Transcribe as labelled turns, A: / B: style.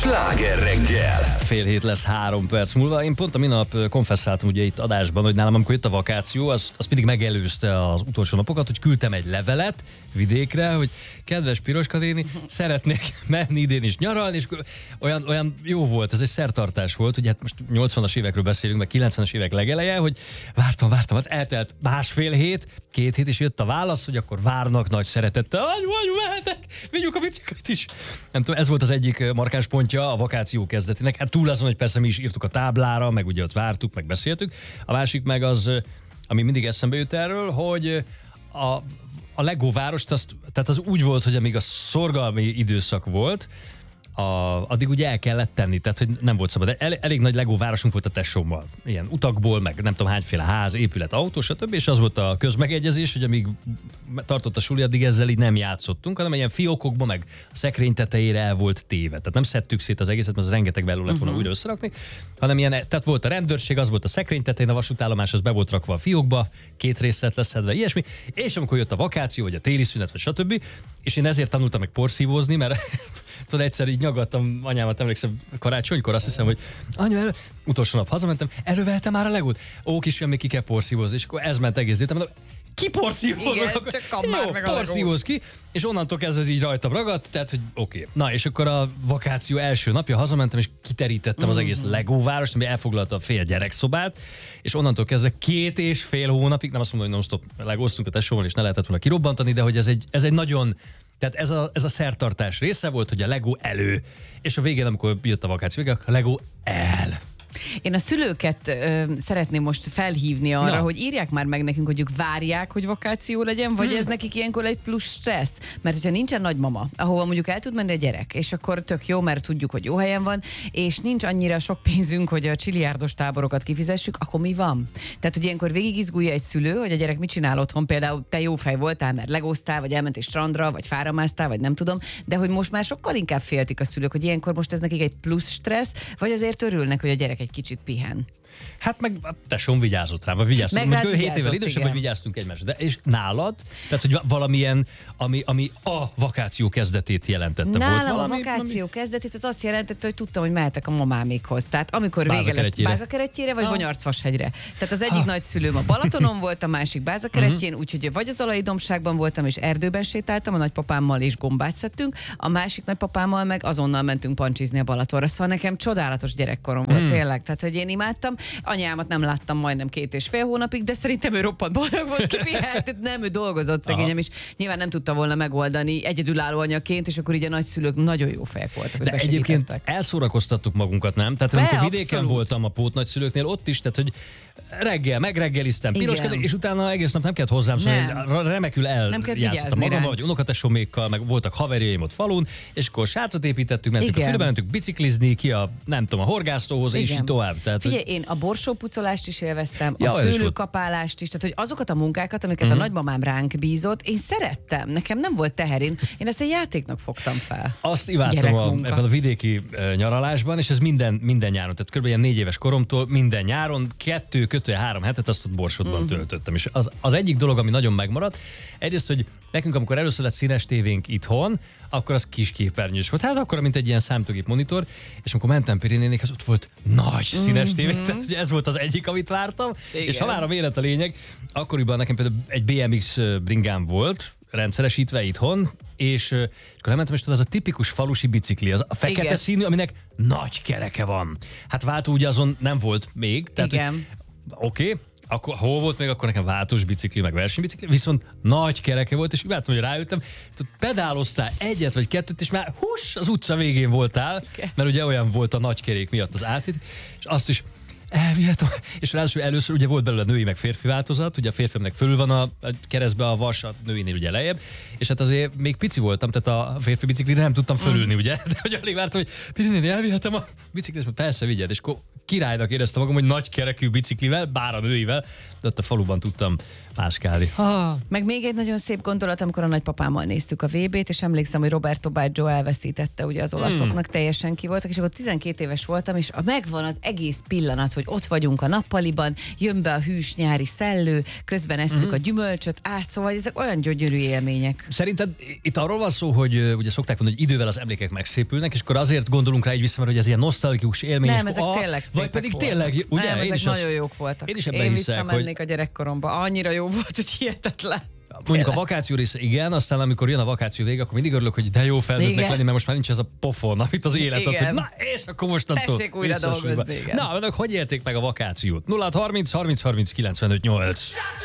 A: Sláger reggel!
B: Fél hét lesz 3 perc múlva. Én pont a minap konfesszáltam ugye itt adásban, hogy nálam amikor jött a vakáció, az mindig megelőzte az utolsó napokat, hogy küldtem egy levelet vidékre, hogy kedves Piroska néni, szeretnék menni idén is nyaralni, és olyan jó volt, ez egy szertartás volt, ugye hát most 80-as évekről beszélünk, meg 90-es évek legeleje, hogy vártam, hát eltelt másfél hét, 2 hét, és jött a válasz, hogy akkor várnak nagy szeretettel, hogy mehetek, vigyük a biciklit is. Nem tudom, ez volt az egyik markáns pontja a vakáció kezdetének. Hát túl azon, hogy persze mi is írtuk a táblára, meg ugye ott vártuk, meg beszéltük. A másik meg az, ami mindig eszembe jut erről, hogy a Lego várost, tehát az úgy volt, hogy amíg a szorgalmi időszak volt, addig ugye el kellett tenni, tehát hogy nem volt szabad. Elég nagy Lego városunk volt a tesómmal. Ilyen utakból, meg nem tudom hányféle ház, épület, autó, stb. És az volt a közmegegyezés, hogy amíg tartott a suli, addig ezzel így nem játszottunk, hanem ilyen fiókokba, meg a szekrény tetejére el volt téve. Tehát nem szedtük szét az egészet, mert az rengeteg belül lett volna újra összerakni, hanem ilyen, tehát volt a rendőrség, az volt a szekrény tetején, a vasútállomás, az be volt rakva a fiókba, 2 részt lett leszedve, ilyesmi. És amikor jött a vakáció, vagy a téli szünet, vagy stb. És én ezért tanultam meg porszívózni, mert tudod, egyszer így nyaggattam anyámat, emlékszem karácsonykor, azt hiszem, hogy anya, utolsó nap hazamentem, elővehetem már a Legót? Ó, kisfiam, még ki kell porszívózni, és akkor ez ment egész héten, mondom, ki porszívózok?
C: Igen, csak kap már meg a
B: porszívóz ki, és onnantól kezdve ez így rajtam ragadt, tehát, hogy oké. Na, és akkor a vakáció első napja hazamentem, és kiterítettem az egész Lego várost, ami elfoglalta a fél gyerekszobát, és onnantól kezdve 2,5 hónapig, nem azt mondom, hogy non-stop legóztunk a tesóval, és ne lehetett volna kirobbantani, de hogy ez egy nagyon. Tehát ez a szertartás része volt, hogy a Lego elő, és a végén, amikor jött a vakáció, a Lego el.
C: Én a szülőket szeretném most felhívni arra, hogy írják már meg nekünk, hogy ők várják, hogy vakáció legyen, vagy ez nekik ilyenkor egy plusz stressz. Mert hogyha nincsen nagymama, ahova mondjuk el tud menni a gyerek, és akkor tök jó, mert tudjuk, hogy jó helyen van, és nincs annyira sok pénzünk, hogy a csiliárdos táborokat kifizessük, akkor mi van? Tehát, hogy ilyenkor végigizgulja egy szülő, hogy a gyerek mit csinál otthon, például te jó fej voltál, mert legóztál, vagy elmentél strandra, vagy fáramásztál, vagy nem tudom, de hogy most már sokkal inkább féltik a szülők, hogy ilyenkor most ez nekik egy plusz stressz, vagy azért örülnek, hogy a gyerek egy kicsit pihen.
B: Hát meg a tesóm vigyázott rám, vagy vigyáztunk. Meg 7 évvel idősebb, hogy vigyáztunk egymásra. De és nálad? Tehát, hogy valamilyen, ami a vakáció kezdetét jelentette.
C: Nálam
B: volt valami,
C: a vakáció kezdetét az azt jelentette, hogy tudtam, hogy mehetek a mamámékhoz. Tehát amikor vége lett Bázakerettyére, vagy Vonyarcvashegyre. Tehát az egyik nagyszülőm a Balatonon volt, a másik Bázakerettyén, úgyhogy vagy az Alai-dombságban voltam, és erdőben sétáltam, a nagypapámmal és gombát szedtünk, a másik nagypapámmal meg azonnal mentünk pancsizni a Balatonra. Szóval nekem csodálatos gyerekkorom volt, tényleg. Tehát, hogy én imádtam. Anyámat nem láttam majdnem 2,5 hónapig, de szerintem ő roppant boldog volt, kipihelt, nem, ő dolgozott szegényem, és nyilván nem tudta volna megoldani egyedülálló anyaként, és akkor így a nagyszülők nagyon jó fejek voltak.
B: De egyébként elszórakoztattuk magunkat, nem? Tehát amikor vidéken voltam a pótnagyszülőknél, ott is, tehát hogy reggel megreggeliztem, piroskedek, és utána egész nap nem kellett hozzám szólni, remekül eljátszottam magam, vagy unokatesomékkal, meg voltak haverjaim ott falun, és akkor sátrat építettük, mentünk a fülbe, mentünk biciklizni ki a, nem tudom, a horgásztóhoz, és így tovább. Tehát,
C: figyelj, én a borsópucolást is élveztem, a szőlőkapálást is, tehát hogy azokat a munkákat, amiket a nagymamám ránk bízott, én szerettem, nekem nem volt teher, én ezt egy játéknak fogtam fel.
B: Azt imádtam ebben a vidéki nyaralásban, és ez minden nyáron, tehát kb. 4 éves koromtól minden nyáron 2-3 hetet azt ott Borsodban töltöttem. És az egyik dolog, ami nagyon megmaradt, egyrészt, hogy nekünk, amikor először lett színes tévénk itthon, akkor az kis képernyős volt. Hát akkor, mint egy ilyen számítógép monitor, és amikor mentem Pirinénékhez, ott volt nagy színes tévé. Tehát ez volt az egyik, amit vártam. Igen. És ha már a méret a lényeg, akkoriban nekem például egy BMX bringám volt, rendszeresítve itthon, és akkor lementem, és tudod, az a tipikus falusi bicikli, az a fekete színű, aminek nagy kereke van. Hát váltó ugye azon nem volt még. Tehát, oké, akkor hol volt még, akkor nekem váltós bicikli, meg versenybicikli, viszont nagy kereke volt, és láttam, hogy ráültem, pedáloztál egyet vagy kettőt, és már az utca végén voltál, mert ugye olyan volt a nagy kerék miatt az átít, és azt is elvihetem. És ráadásul először ugye volt belőle női meg férfi változat, ugye a férfiamnek fölül van a keresztbe a vas, a nőinél ugye lejjebb, és hát azért még pici voltam, tehát a férfi biciklire nem tudtam fölülni, ugye, de hogy alig vártam, hogy Pirinéni, elvihetem a biciklit, és persze vigyed, és akkor királynak éreztem magam, hogy nagy kerekű biciklivel, bár a nőivel, de ott a faluban tudtam mászkálni.
C: Meg még egy nagyon szép gondolat, amikor a nagypapámmal néztük a VB-t, és emlékszem, hogy Roberto Baggio elveszítette ugye az olaszoknak, teljesen ki voltak, és akkor 12 éves voltam, és megvan az egész pillanat, hogy ott vagyunk a nappaliban, jön be a hűs nyári szellő, közben esszük a gyümölcsöt, szóval ezek olyan gyönyörű élmények.
B: Szerinted itt arról van szó, hogy ugye szokták mondani, hogy idővel az emlékek megszépülnek, és akkor azért gondolunk rá így vissza, hogy ez ilyen nosztalgikus élmény.
C: Nem, ezek tényleg szépek
B: vagy pedig
C: voltak.
B: tényleg, ugye?
C: Nem, ezek nagyon jók voltak.
B: Én is ebben hiszek,
C: visszamennék a gyerekkoromba. Annyira jó volt, hogy hihetetlen.
B: Mondjuk a vakáció része igen, aztán amikor jön a vakáció vége, akkor mindig örülök, hogy de jó felnőttnek lenni, mert most már nincs ez a pofon, amit az élet ad, hogy na, és akkor mostantól
C: tessék újra dolgozni.
B: Na, önök hogy élték meg a vakációt? 0 30 30 30 95 8.